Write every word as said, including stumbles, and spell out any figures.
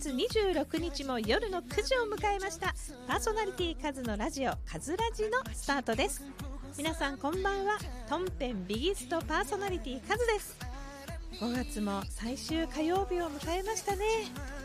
つにじゅうろくにちも夜のくじを迎えました。パーソナリティカズのラジオカズラジのスタートです。皆さんこんばんは。トンペンビギストパーソナリティカズです。ごがつも最終火曜日を迎えましたね。